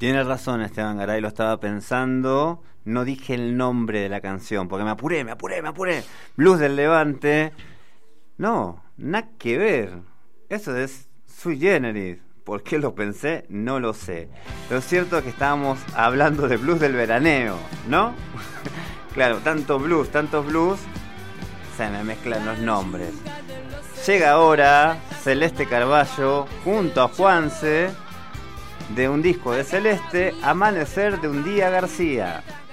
Tiene razón Esteban Garay, lo estaba pensando. No dije el nombre de la canción, porque me apuré. Blues del Levante. No, nada que ver. Eso es sui generis. ¿Por qué lo pensé? No lo sé. Lo cierto es que estábamos hablando de blues del veraneo, ¿no? Claro, tantos blues, se me mezclan los nombres. Llega ahora Celeste Carballo junto a Juanse, de un disco de Celeste, Amanecer de un día García.